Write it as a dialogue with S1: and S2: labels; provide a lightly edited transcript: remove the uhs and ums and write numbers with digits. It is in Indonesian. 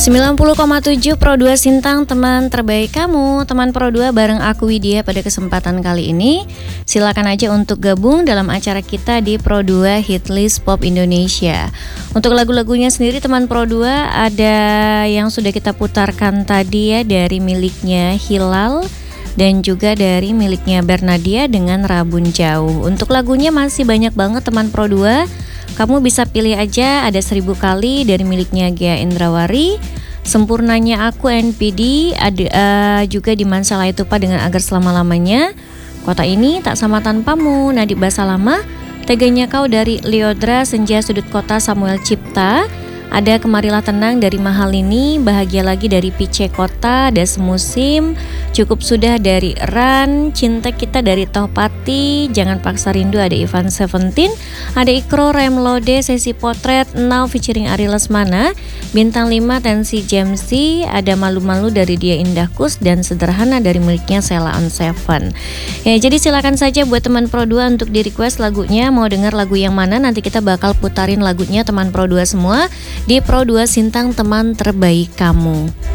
S1: 90,7 Pro 2 Sintang, teman terbaik kamu. Teman Pro 2 bareng aku Widya pada kesempatan kali ini. Silakan aja untuk gabung dalam acara kita di Pro 2 Hitlist Pop Indonesia. Untuk lagu-lagunya sendiri teman Pro 2 ada yang sudah kita putarkan tadi ya, dari miliknya Hilal dan juga dari miliknya Bernadia dengan Rabun Jauh. Untuk lagunya masih banyak banget teman Pro 2. Kamu bisa pilih aja, ada 1000 kali dari miliknya Gia Indrawari, Sempurnanya Aku NPD, ada juga Di Masalah Itu Pak dengan Agar Selama-lamanya, Kota Ini, Tak Sama Tanpamu, Nadib Basalama, Teganya Kau dari Liodra, Senja Sudut Kota Samuel Cipta, ada Kemarilah Tenang dari Mahalini, Bahagia Lagi dari Pice Kota, ada Semusim, Cukup Sudah dari Ran, Cinta Kita dari Tohpati, Jangan Paksa Rindu ada Ivan Seventeen, ada Ikro Remlode, Sesi Potret, Now featuring Ari Lesmana, Bintang 5 Tensi Jamsi, ada Malu-Malu dari Dia Indahkus, dan Sederhana dari miliknya Sheila on Seven. Ya, jadi silakan saja buat teman Pro 2 untuk di request lagunya, mau dengar lagu yang mana, nanti kita bakal putarin lagunya teman Pro 2 semua di Pro 2 Sintang, teman terbaik kamu.